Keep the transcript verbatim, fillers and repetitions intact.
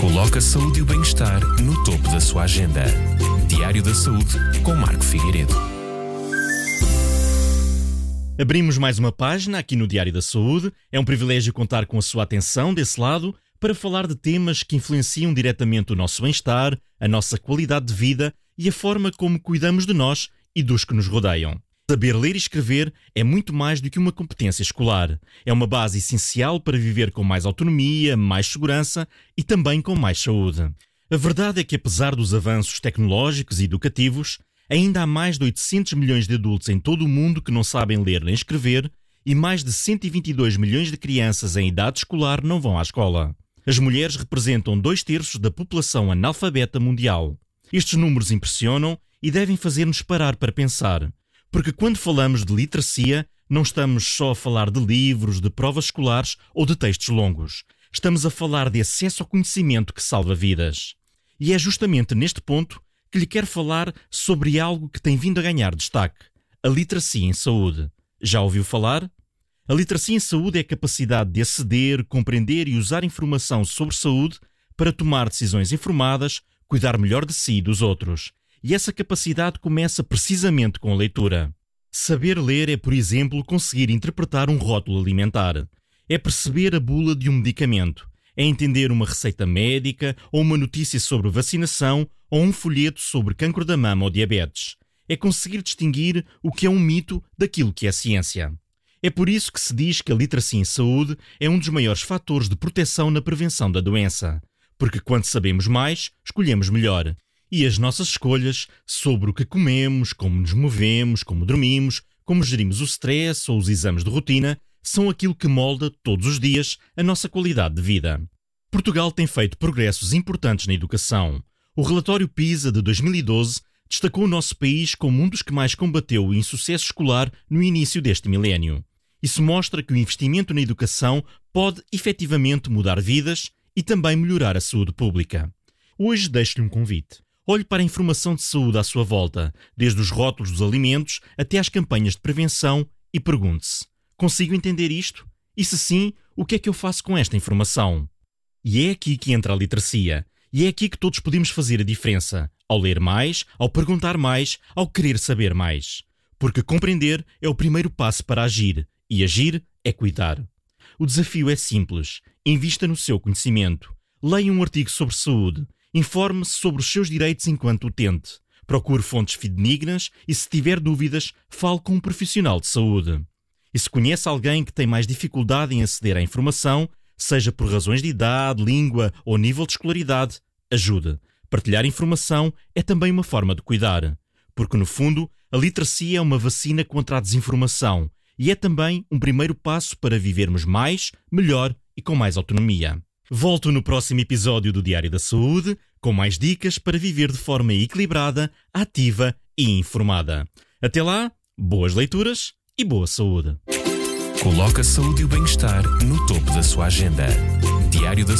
Coloca a saúde e o bem-estar no topo da sua agenda. Diário da Saúde com Marco Figueiredo. Abrimos mais uma página aqui no Diário da Saúde. É um privilégio contar com a sua atenção desse lado para falar de temas que influenciam diretamente o nosso bem-estar, a nossa qualidade de vida e a forma como cuidamos de nós e dos que nos rodeiam. Saber ler e escrever é muito mais do que uma competência escolar. É uma base essencial para viver com mais autonomia, mais segurança e também com mais saúde. A verdade é que, apesar dos avanços tecnológicos e educativos, ainda há mais de oitocentos milhões de adultos em todo o mundo que não sabem ler nem escrever e mais de cento e vinte e dois milhões de crianças em idade escolar não vão à escola. As mulheres representam dois terços da população analfabeta mundial. Estes números impressionam e devem fazer-nos parar para pensar. Porque quando falamos de literacia, não estamos só a falar de livros, de provas escolares ou de textos longos. Estamos a falar de acesso ao conhecimento que salva vidas. E é justamente neste ponto que lhe quero falar sobre algo que tem vindo a ganhar destaque: a literacia em saúde. Já ouviu falar? A literacia em saúde é a capacidade de aceder, compreender e usar informação sobre saúde para tomar decisões informadas, cuidar melhor de si e dos outros. E essa capacidade começa precisamente com a leitura. Saber ler é, por exemplo, conseguir interpretar um rótulo alimentar. É perceber a bula de um medicamento. É entender uma receita médica ou uma notícia sobre vacinação ou um folheto sobre cancro da mama ou diabetes. É conseguir distinguir o que é um mito daquilo que é ciência. É por isso que se diz que a literacia em saúde é um dos maiores fatores de proteção na prevenção da doença. Porque quando sabemos mais, escolhemos melhor. E as nossas escolhas sobre o que comemos, como nos movemos, como dormimos, como gerimos o stress ou os exames de rotina, são aquilo que molda todos os dias a nossa qualidade de vida. Portugal tem feito progressos importantes na educação. O relatório PISA de dois mil e doze destacou o nosso país como um dos que mais combateu o insucesso escolar no início deste milénio. Isso mostra que o investimento na educação pode efetivamente mudar vidas e também melhorar a saúde pública. Hoje deixo-lhe um convite. Olhe para a informação de saúde à sua volta, desde os rótulos dos alimentos até às campanhas de prevenção, e pergunte-se: consigo entender isto? E se sim, o que é que eu faço com esta informação? E é aqui que entra a literacia. E é aqui que todos podemos fazer a diferença, ao ler mais, ao perguntar mais, ao querer saber mais. Porque compreender é o primeiro passo para agir, e agir é cuidar. O desafio é simples: invista no seu conhecimento. Leia um artigo sobre saúde. Informe-se sobre os seus direitos enquanto utente. Procure fontes fidedignas e, se tiver dúvidas, fale com um profissional de saúde. E se conhece alguém que tem mais dificuldade em aceder à informação, seja por razões de idade, língua ou nível de escolaridade, ajude. Partilhar informação é também uma forma de cuidar. Porque, no fundo, a literacia é uma vacina contra a desinformação e é também um primeiro passo para vivermos mais, melhor e com mais autonomia. Volto no próximo episódio do Diário da Saúde com mais dicas para viver de forma equilibrada, ativa e informada. Até lá, boas leituras e boa saúde. Coloca a saúde e o bem-estar no topo da sua agenda. Diário da